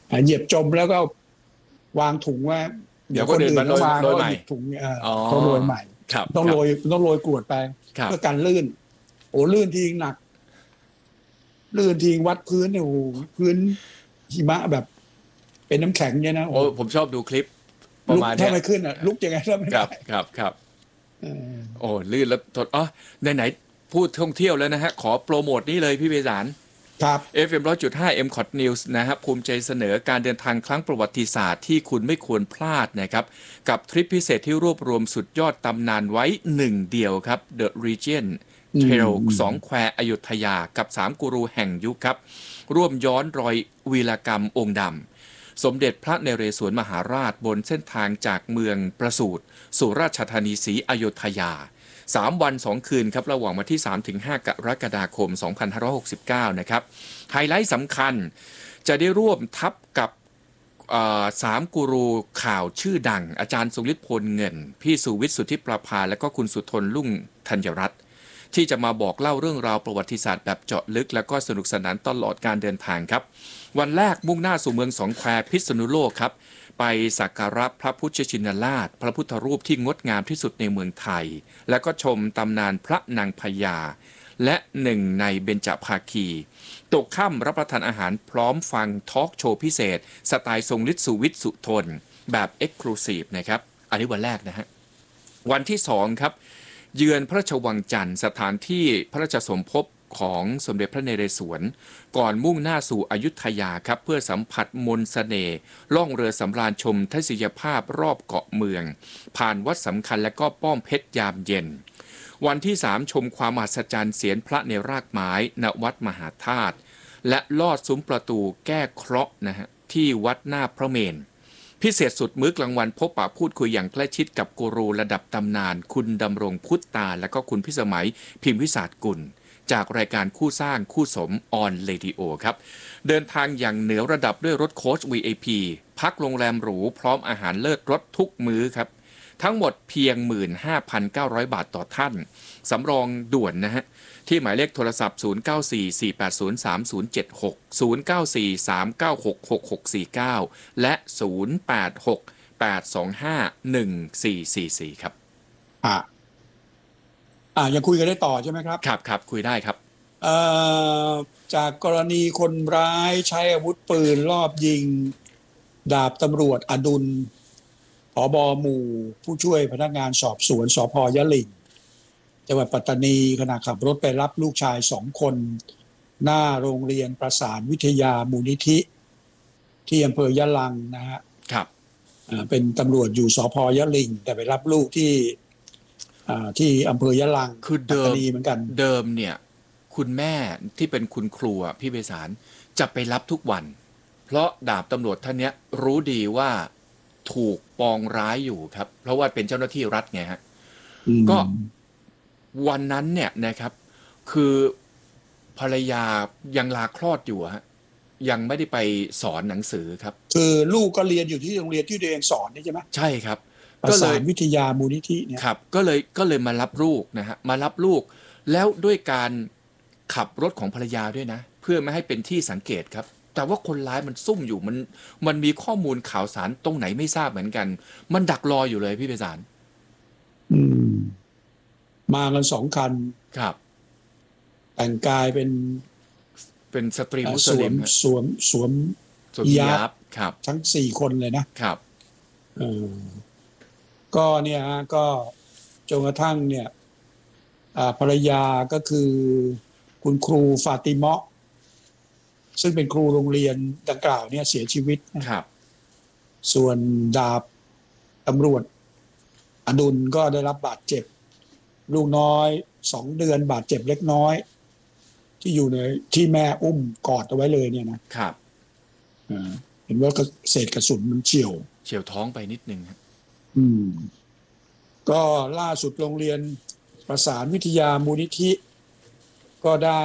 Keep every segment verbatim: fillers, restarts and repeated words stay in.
เหยียบจมแล้วก็วางถุงว่าเดี๋ยวคนอื่นมาโรยโรยใหม่ถุงเขาโรยใหม่ต้องโรยต้องโรยกรวดไปเพื่อการลื่นโอ้ลื่นทิ้งหนักลื่นทิ้งวัดพื้นเนี่ยโอ้พื้นหิมะแบบเป็นน้ำแข็งเนี่ยนะโอ้ผมชอบดูคลิปประมาณนี้ถ้าไม่ขึ้นอ่ะลุกยังไงถ้าไม่ได้ครับครับครับโอ้ลื่นแล้วทดอ๋อไหนไหนพูดท่องเที่ยวแล้วนะฮะขอโปรโมทนี่เลยพี่เบสารครับเอฟ เอ็ม หนึ่งร้อยจุดห้า เอ็ม คอท News นะฮะภูมิใจเสนอการเดินทางครั้งประวัติศาสตร์ที่คุณไม่ควรพลาดนะครับกับทริปพิเศษที่รวบรวมสุดยอดตำนานไว้หนึ่งเดียวครับ The Regent Trail สองแควอยุธยากับสามกูรูแห่งยุคครับร่วมย้อนรอยวีรกรรมองค์ดำสมเด็จพระนเรศวรมหาราชบนเส้นทางจากเมืองประสูติสู่ราชธานีศรีอยุธยาสามวันสองคืนครับระหว่างวันที่ สามถึงห้า กรกฎาคม สองพันห้าร้อยหกสิบเก้า นะครับไฮไลท์สำคัญจะได้ร่วมทับกับสามกูรูข่าวชื่อดังอาจารย์สุฤทธิ์พลเงินพี่สุวิทย์สุทธิประภาและก็คุณสุทนลุ่งธัญรัตน์ที่จะมาบอกเล่าเรื่องราวประวัติศาสตร์แบบเจาะลึกและก็สนุกสนานตลอดการเดินทางครับวันแรกมุ่งหน้าสู่เมืองสองแควพิษณุโลกครับไปสักการะพระพุทธชินราชพระพุทธรูปที่งดงามที่สุดในเมืองไทยและก็ชมตำนานพระนางพญาและหนึ่งในเบญจภาคีตกค่ำรับประทานอาหารพร้อมฟังทอล์กโชว์พิเศษสไตล์ทรงฤทธิ์สุวิทย์สุทนแบบเอ็กซ์คลูซีฟนะครับอันนี้วันแรกนะฮะวันที่สองครับเยือนพระราชวังจันทร์สถานที่พระราชสมภพของสมเด็จพระนเรศวรก่อนมุ่งหน้าสู่อยุธยาครับเพื่อสัมผัสมนต์เสน่ห์ล่องเรือสำราญชมทัศนียภาพรอบเกาะเมืองผ่านวัดสำคัญและก็ป้อมเพชรยามเย็นวันที่สามชมความมหัศจรรย์เสียนพระในรากไม้ณวัดมหาธาตุและลอดซุ้มประตูแก้เคราะห์นะฮะที่วัดหน้าพระเมรุพิเศษสุดมื้อกลางวันพบปะพูดคุยอย่างใกล้ชิดกับกูรูระดับตำนานคุณดำรงพุทธตาและก็คุณพิสมัยพิมพิศาสกุลจากรายการคู่สร้างคู่สมออนเรดิโอครับเดินทางอย่างเหนือระดับด้วยรถโค้ช วี ไอ พี พักโรงแรมหรูพร้อมอาหารเลิศรสทุกมื้อครับทั้งหมดเพียง หนึ่งหมื่นห้าพันเก้าร้อย บาทต่อท่านสำรองด่วนนะฮะที่หมายเลขโทรศัพท์ศูนย์ เก้า สี่ สี่ แปด ศูนย์ สาม ศูนย์ เจ็ด หก ศูนย์ เก้า สี่ สาม เก้า หก หก หก สี่ เก้าและศูนย์ แปด หก แปด สอง ห้า หนึ่ง สี่ สี่ สี่ครับอ่าอ่ายังคุยกันได้ต่อใช่ไหมครับครับครับคุยได้ครับเอ่อจากกรณีคนร้ายใช้อาวุธปืนลอบยิงดาบตำรวจอดุลผบ.หมู่ผู้ช่วยพนักงานสอบสวนสภ.ยะหลิ่งจังหวัดปัตตานีขณะขับรถไปรับลูกชายสองคนหน้าโรงเรียนประสานวิทยามูลนิธิที่อำเภอยะลังนะฮะครับเป็นตำรวจอยู่สภ.ยะหลิ่งแต่ไปรับลูกที่ที่อำเภอยะลังคือเดิมเหมือนกันเดิมเนี่ยคุณแม่ที่เป็นคุณครูพี่เบสารจะไปรับทุกวันเพราะดาบตำรวจท่านนี้รู้ดีว่าถูกปองร้ายอยู่ครับเพราะว่าเป็นเจ้าหน้าที่รัฐไงฮะก็วันนั้นเนี่ยนะครับคือภรรยายังลาคลอดอยู่ฮะยังไม่ได้ไปสอนหนังสือครับคือลูกก็เรียนอยู่ที่โรงเรียนที่ตัวเองสอนนี่ใช่ไหมใช่ครับประสานวิทยามูลนิธิเนี่ยครับก็เลยก็เลยมารับลูกนะฮะมารับลูกแล้วด้วยการขับรถของภรรยาด้วยนะเพื่อไม่ให้เป็นที่สังเกตครับแต่ว่าคนร้ายมันซุ่มอยู่มันมันมีข้อมูลข่าวสารตรงไหนไม่ทราบเหมือนกันมันดักรออยู่เลยพี่เบสารอืมมากันสองคันครับแต่งกายเป็นเป็นสตรีมุสลิมสวมสวมสวมฮิญาบครับทั้งสี่คนเลยนะครับเออก็เนี่ยฮะก็จนกระทั่งเนี่ยภรรยาก็คือคุณครูฟาติมะซึ่งเป็นครูโรงเรียนดังกล่าวเนี่ยเสียชีวิตครับส่วนดาบตำรวจอดุลก็ได้รับบาดเจ็บลูกน้อยสองเดือนบาดเจ็บเล็กน้อยที่อยู่ในที่แม่อุ้มกอดเอาไว้เลยเนี่ยนะครับเห็นว่าเศษกระสุนมันเฉี่ยวเฉี่ยวท้องไปนิดนึงครับอืมก็ล่าสุดโรงเรียนประสานวิทยามูลนิธิก็ได้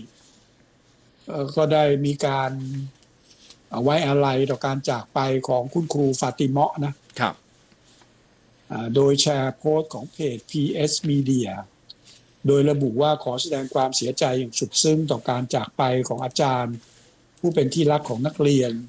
ก็ได้มีการเอาไว้อาลัยต่อการจากไปของคุณครูฟาติมะนะครับโดยแชร์โพสต์ของเพจ พี เอส Media โดยระบุว่าขอแสดงความเสียใจอย่างสุดซึ้งต่อการจากไปของอาจารย์ผู้เป็นที่รักของนักเรียน